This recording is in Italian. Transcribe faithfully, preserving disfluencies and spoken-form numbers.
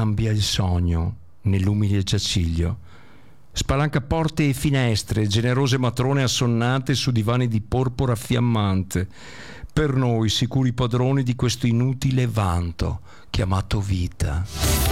cambia il sogno nell'umile giaciglio. Spalanca porte e finestre, generose matrone assonnate su divani di porpora fiammante, per noi sicuri padroni di questo inutile vanto chiamato vita.